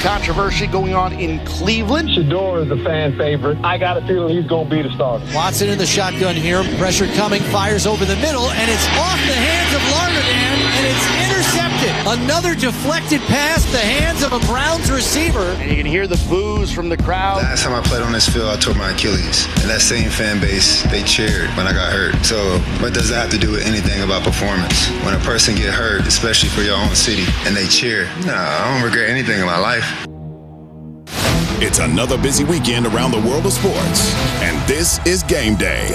controversy going on in Cleveland. Shedeur is a fan favorite. I got a feeling he's going to be the starter. Watson in the shotgun here. Pressure coming. Fires over the middle. And it's off the hands of Larnedin. And it's intercepted. Another deflected pass. The hands of a Browns receiver. And you can hear the boos from the crowd. Last time I played on this field, I tore my Achilles. And that same fan base, they cheered when I got hurt. So what does that have to do with anything about performance? When a person get hurt, especially for your own city, and they cheer, I don't regret anything in my life. It's another busy weekend around the world of sports, and this is Game Day.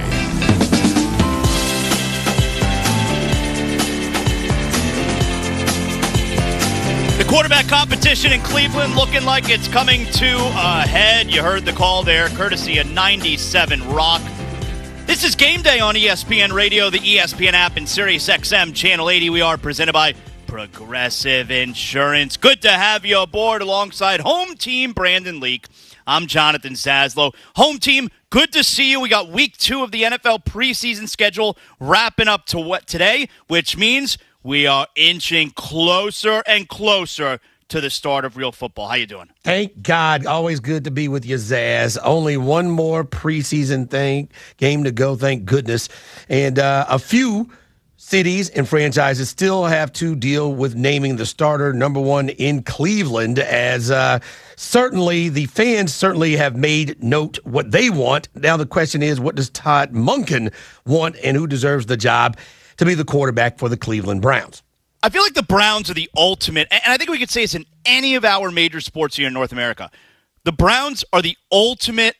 The quarterback competition in Cleveland looking like it's coming to a head. You heard the call there, courtesy of 97 Rock. This is Game Day on ESPN Radio, the ESPN app, and SiriusXM Channel 80. We are presented by Progressive Insurance. Good to have you aboard alongside Home Team Brandon Leak. I'm Jonathan Zaslow. Home Team, good to see you. We got week 2 of the NFL preseason schedule wrapping up to what today, which means we are inching closer and closer to the start of real football. How you doing? Thank God. Always good to be with you, Zaz. Only one more preseason game to go, thank goodness. And a few cities and franchises still have to deal with naming the starter, number one in Cleveland, as certainly the fans certainly have made note what they want. Now the question is, what does Todd Monken want, and who deserves the job to be the quarterback for the Cleveland Browns? I feel like the Browns are the ultimate, and I think we could say this in any of our major sports here in North America. The Browns are the ultimate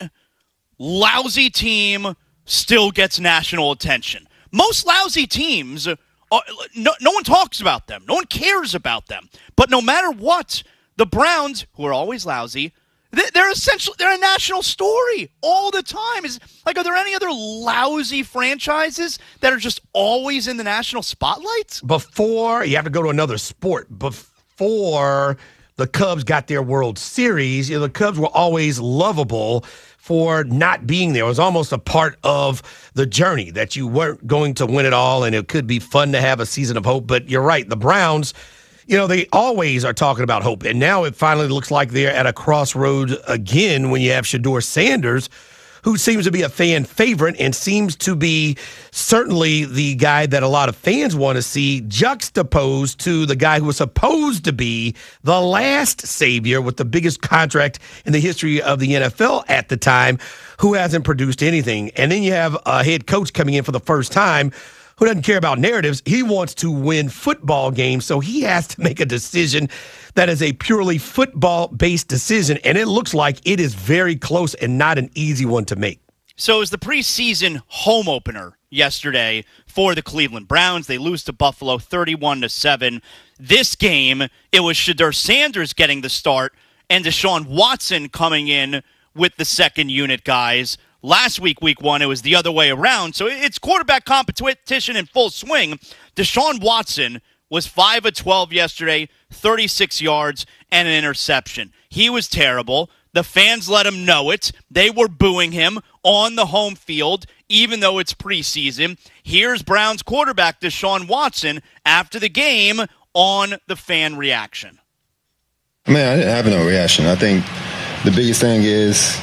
lousy team, still gets national attention. Most lousy teams, no one talks about them. No one cares about them. But no matter what, the Browns, who are always lousy, they're a national story all the time. Are there any other lousy franchises that are just always in the national spotlight? Before, you have to go to another sport. Before the Cubs got their World Series, the Cubs were always lovable for not being there. It was almost a part of the journey that you weren't going to win it all, and it could be fun to have a season of hope. But you're right, the Browns, they always are talking about hope. And now it finally looks like they're at a crossroads again when you have Shedeur Sanders, who seems to be a fan favorite and seems to be certainly the guy that a lot of fans want to see, juxtaposed to the guy who was supposed to be the last savior with the biggest contract in the history of the NFL at the time, who hasn't produced anything. And then you have a head coach coming in for the first time who doesn't care about narratives. He wants to win football games, so he has to make a decision that is a purely football-based decision, and it looks like it is very close and not an easy one to make. So it was the preseason home opener yesterday for the Cleveland Browns. They lose to Buffalo 31-7. This game, it was Shedeur Sanders getting the start and Deshaun Watson coming in with the second unit guys. Last week, week 1, it was the other way around. So it's quarterback competition in full swing. Deshaun Watson was 5 of 12 yesterday, 36 yards, and an interception. He was terrible. The fans let him know it. They were booing him on the home field, even though it's preseason. Here's Browns quarterback Deshaun Watson after the game on the fan reaction. Man, I didn't have no reaction. I think the biggest thing is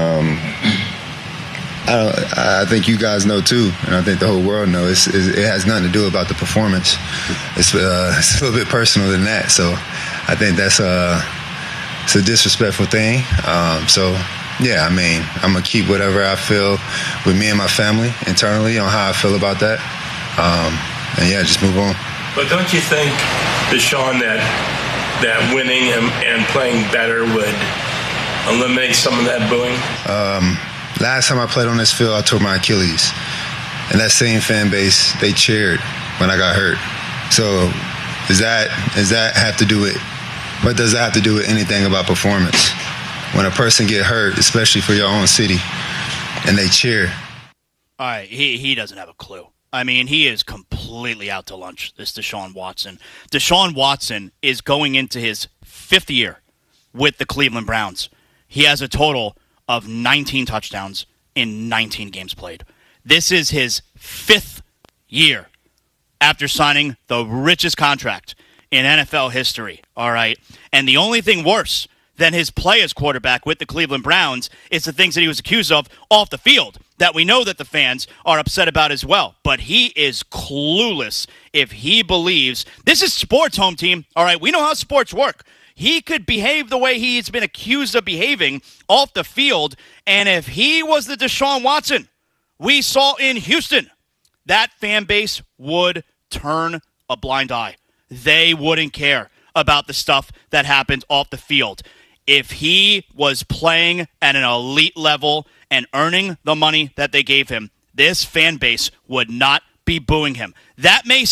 I think you guys know too, and I think the whole world knows, it has nothing to do about the performance. It's a little bit personal than that. So I think it's a disrespectful thing. Yeah, I'm going to keep whatever I feel with me and my family internally on how I feel about that. And yeah, just move on. But don't you think, Deshaun, that winning and playing better would eliminate some of that booing? Last time I played on this field, I tore my Achilles. And that same fan base, they cheered when I got hurt. So does that have to do with, what does that have to do with anything about performance? When a person get hurt, especially for your own city, and they cheer. All right, he doesn't have a clue. He is completely out to lunch, this Deshaun Watson. Deshaun Watson is going into his 5th year with the Cleveland Browns. He has a total of 19 touchdowns in 19 games played. This is his 5th year after signing the richest contract in NFL history, all right? And the only thing worse than his play as quarterback with the Cleveland Browns is the things that he was accused of off the field that we know that the fans are upset about as well. But he is clueless if he believes this is sports, home team. All right, we know how sports work. He could behave the way he's been accused of behaving off the field, and if he was the Deshaun Watson we saw in Houston, that fan base would turn a blind eye. They wouldn't care about the stuff that happened off the field. If he was playing at an elite level and earning the money that they gave him, this fan base would not be booing him. That may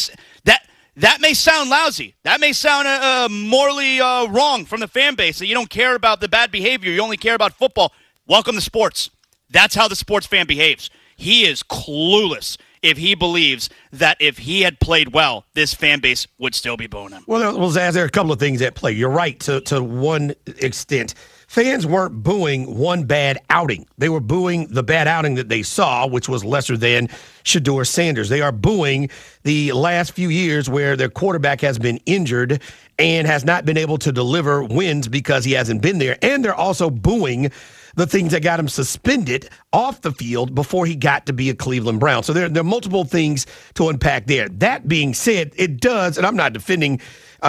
sound lousy. That may sound morally wrong from the fan base, that you don't care about the bad behavior. You only care about football. Welcome to sports. That's how the sports fan behaves. He is clueless if he believes that if he had played well, this fan base would still be booing him. Well, Zaz, there are a couple of things at play. You're right to one extent. Fans weren't booing one bad outing. They were booing the bad outing that they saw, which was lesser than Shedeur Sanders. They are booing the last few years where their quarterback has been injured and has not been able to deliver wins because he hasn't been there. And they're also booing the things that got him suspended off the field before he got to be a Cleveland Brown. So there are multiple things to unpack there. That being said, it does, and I'm not defending,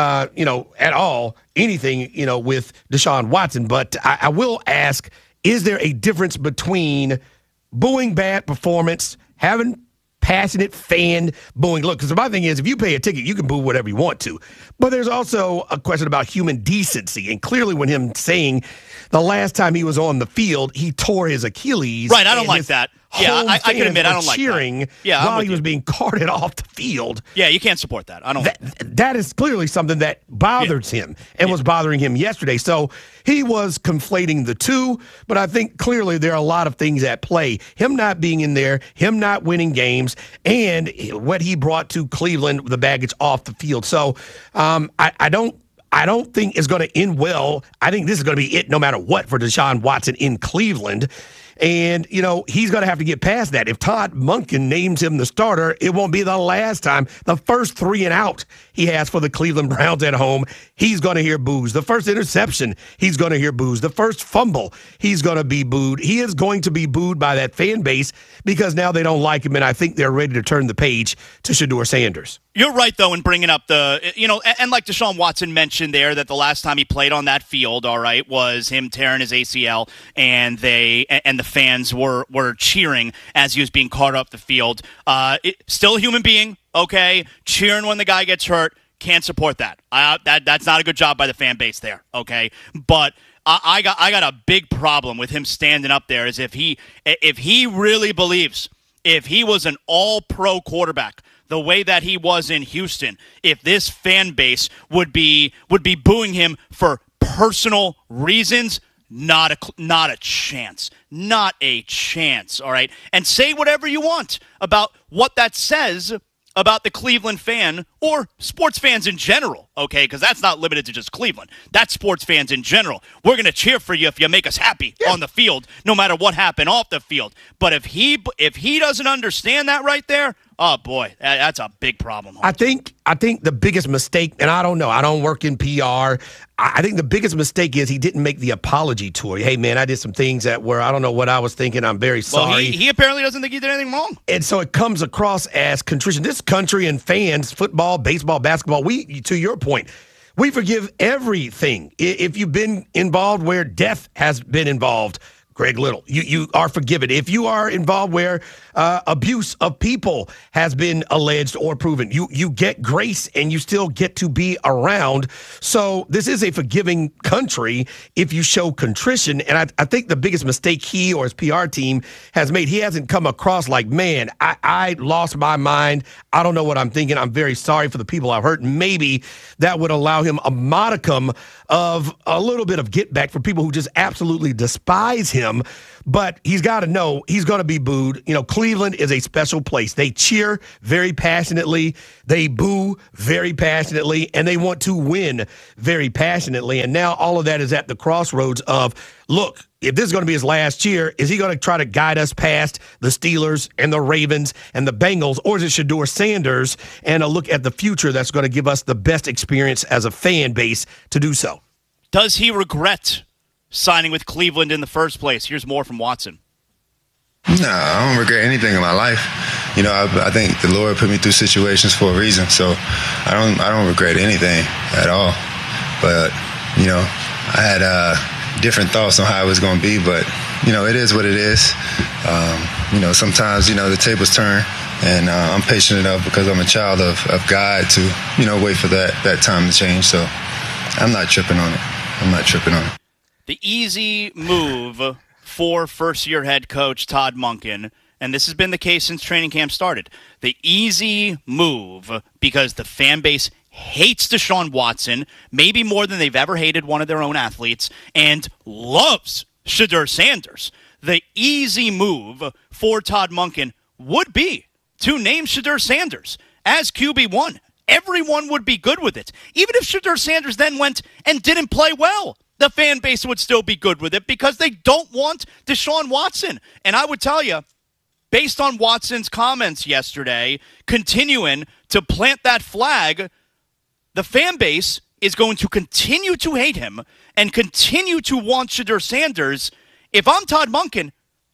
at all anything, with Deshaun Watson, but I will ask, is there a difference between booing bad performance, having passionate fan booing? Look, because my thing is, if you pay a ticket, you can boo whatever you want to. But there's also a question about human decency. And clearly when him saying the last time he was on the field, he tore his Achilles. Right, I don't like that. Yeah, I can admit I don't like cheering that. Yeah, while he was being carted off the field. Yeah, you can't support that. I don't like that. That is clearly something that bothers him and was bothering him yesterday. So he was conflating the two, but I think clearly there are a lot of things at play. Him not being in there, him not winning games, and what he brought to Cleveland, the baggage off the field. So I don't think it's going to end well. I think this is going to be it no matter what for Deshaun Watson in Cleveland. And, he's going to have to get past that. If Todd Monken names him the starter, it won't be the last time. The first 3 and out he has for the Cleveland Browns at home, he's going to hear boos. The first interception, he's going to hear boos. The first fumble, he's going to be booed. He is going to be booed by that fan base because now they don't like him, and I think they're ready to turn the page to Shedeur Sanders. You're right, though, in bringing up and like Deshaun Watson mentioned there, that the last time he played on that field, all right, was him tearing his ACL, and the fans were cheering as he was being carted up the field. Still a human being, okay, cheering when the guy gets hurt. Can't support that. That's not a good job by the fan base there, okay? But I got a big problem with him standing up there as if he really believes, if he was an all-pro quarterback the way that he was in Houston, if this fan base would be booing him for personal reasons, not a chance. Not a chance, all right? And say whatever you want about what that says about the Cleveland fan or sports fans in general, okay? Because that's not limited to just Cleveland. That's sports fans in general. We're going to cheer for you if you make us happy on the field, no matter what happened off the field. But if he doesn't understand that right there, oh boy, that's a big problem. I think the biggest mistake, and I don't know, I don't work in PR. I think the biggest mistake is he didn't make the apology tour. Hey, man, I did some things that were, I don't know what I was thinking. I'm very sorry. Well, he apparently doesn't think he did anything wrong. And so it comes across as contrition. This country and fans, football, baseball, basketball, to your point, we forgive everything. If you've been involved where death has been involved, Greg Little, you are forgiven. If you are involved where abuse of people has been alleged or proven, you get grace and you still get to be around. So this is a forgiving country if you show contrition. And I think the biggest mistake he or his PR team has made, he hasn't come across like, man, I lost my mind. I don't know what I'm thinking. I'm very sorry for the people I've hurt. Maybe that would allow him a modicum of a little bit of get back for people who just absolutely despise him. But he's got to know he's going to be booed. Cleveland is a special place. They cheer very passionately. They boo very passionately, and they want to win very passionately. And now all of that is at the crossroads of look, if this is going to be his last year, is he going to try to guide us past the Steelers and the Ravens and the Bengals, or is it Shedeur Sanders and a look at the future that's going to give us the best experience as a fan base to do so? Does he regret signing with Cleveland in the first place? Here's more from Watson. No, I don't regret anything in my life. You know, I think the Lord put me through situations for a reason, so I don't regret anything at all. But, you know, I had different thoughts on how it was going to be, but, you know, it is what it is. You know, sometimes, you know, the tables turn, and I'm patient enough because I'm a child of God to, you know, wait for that time to change. So I'm not tripping on it. The easy move for first-year head coach Todd Monken, and this has been the case since training camp started, the easy move, because the fan base hates Deshaun Watson, maybe more than they've ever hated one of their own athletes, and loves Shedeur Sanders. The easy move for Todd Monken would be to name Shedeur Sanders as QB1. Everyone would be good with it. Even if Shedeur Sanders then went and didn't play well, the fan base would still be good with it because they don't want Deshaun Watson. And I would tell you, based on Watson's comments yesterday, continuing to plant that flag, the fan base is going to continue to hate him and continue to want Shedeur Sanders. If I'm Todd Monken,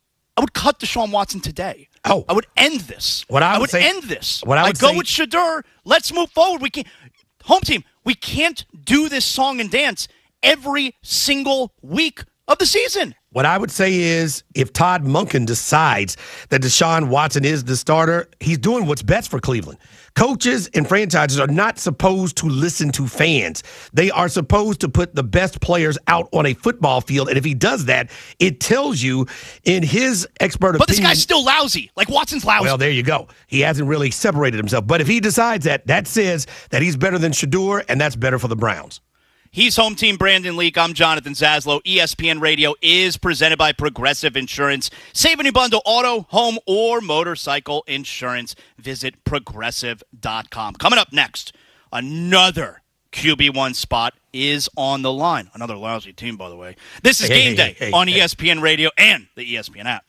I would cut Deshaun Watson today. Oh, I would end this. I would end this. I'd go with Shedeur. Let's move forward. We can't, home team, we can't do this song and dance every single week of the season. What I would say is if Todd Monken decides that Deshaun Watson is the starter, he's doing what's best for Cleveland. Coaches and franchises are not supposed to listen to fans. They are supposed to put the best players out on a football field, and if he does that, it tells you in his expert opinion. But this guy's still lousy. Like, Watson's lousy. Well, there you go. He hasn't really separated himself. But if he decides that says that he's better than Shedeur, and that's better for the Browns. He's home team Brandon Leak. I'm Jonathan Zaslow. ESPN Radio is presented by Progressive Insurance. Save any bundle auto, home, or motorcycle insurance. Visit Progressive.com. Coming up next, another QB1 spot is on the line. Another lousy team, by the way. This is Game Day on ESPN Radio and the ESPN app.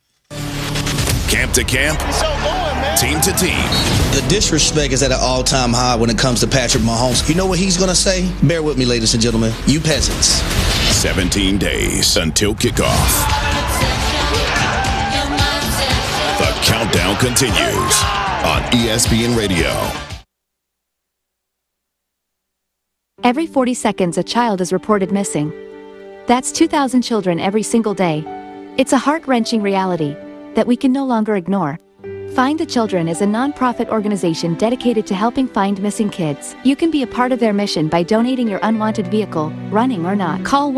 Camp to camp, team to team. The disrespect is at an all-time high when it comes to Patrick Mahomes. You know what he's going to say? Bear with me, ladies and gentlemen. You peasants. 17 days until kickoff. The countdown continues on ESPN Radio. Every 40 seconds, a child is reported missing. That's 2,000 children every single day. It's a heart-wrenching reality that we can no longer ignore. Find the Children is a non-profit organization dedicated to helping find missing kids. You can be a part of their mission by donating your unwanted vehicle, running or not. Call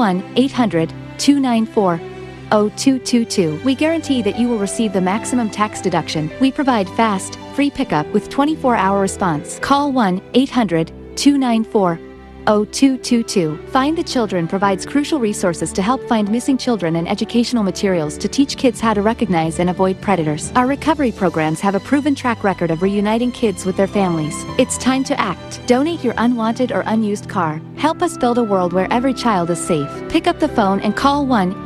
1-800-294-0222. We guarantee that you will receive the maximum tax deduction. We provide fast, free pickup with 24-hour response. Call 1-800-294-0222. Find the Children provides crucial resources to help find missing children and educational materials to teach kids how to recognize and avoid predators. Our recovery programs have a proven track record of reuniting kids with their families. It's time to act. Donate your unwanted or unused car. Help us build a world where every child is safe. Pick up the phone and call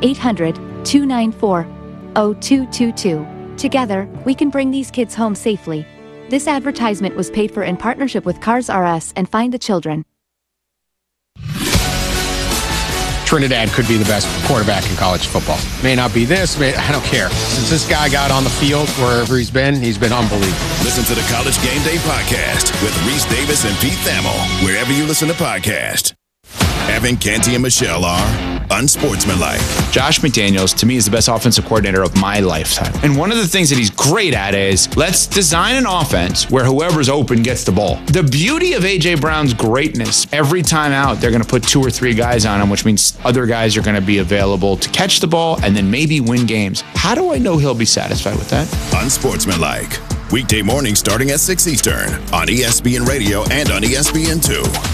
1-800-294-0222. Together, we can bring these kids home safely. This advertisement was paid for in partnership with Cars R Us and Find the Children. Trinidad could be the best quarterback in college football. May not be this, I don't care. Since this guy got on the field, wherever he's been unbelievable. Listen to the College Game Day podcast with Reese Davis and Pete Thamel, wherever you listen to podcasts. Evan, Canty, and Michelle are unsportsmanlike. Josh McDaniels, to me, is the best offensive coordinator of my lifetime. And one of the things that he's great at is let's design an offense where whoever's open gets the ball. The beauty of A.J. Brown's greatness, every time out, they're going to put 2 or 3 guys on him, which means other guys are going to be available to catch the ball and then maybe win games. How do I know he'll be satisfied with that? Unsportsmanlike. Weekday mornings starting at 6 Eastern on ESPN Radio and on ESPN2.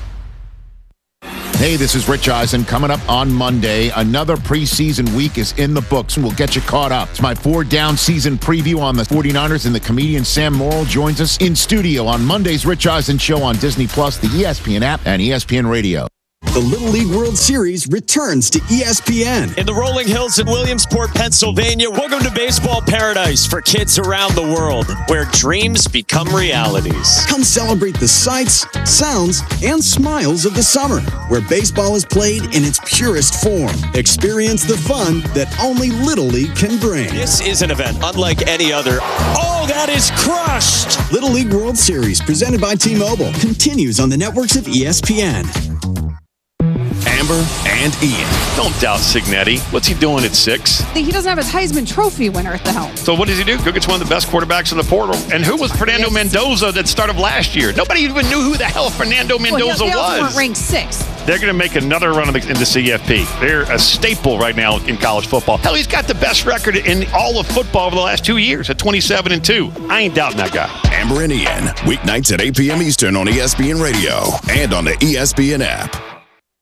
Hey, this is Rich Eisen. Coming up on Monday, another preseason week is in the books, and we'll get you caught up. It's my 4-down season preview on the 49ers, and the comedian Sam Morrill joins us in studio on Monday's Rich Eisen Show on Disney+, the ESPN app, and ESPN Radio. The Little League World Series returns to ESPN. In the rolling hills in Williamsport, Pennsylvania, welcome to baseball paradise for kids around the world, where dreams become realities. Come celebrate the sights, sounds, and smiles of the summer, where baseball is played in its purest form. Experience the fun that only Little League can bring. This is an event unlike any other. Oh, that is crushed! Little League World Series, presented by T-Mobile, continues on the networks of ESPN. Amber and Ian. Don't doubt Cignetti. What's he doing at 6? He doesn't have his Heisman Trophy winner at the helm. So what does he do? Go get one of the best quarterbacks in the portal. And who was Fernando Mendoza at the start of last year? Nobody even knew who the hell Fernando Mendoza they also was. weren't ranked 6th. They're going to make another run in the CFP. They're a staple right now in college football. Hell, he's got the best record in all of football over the last 2 years at 27-2. I ain't doubting that guy. Amber and Ian, weeknights at 8 p.m. Eastern on ESPN Radio and on the ESPN app.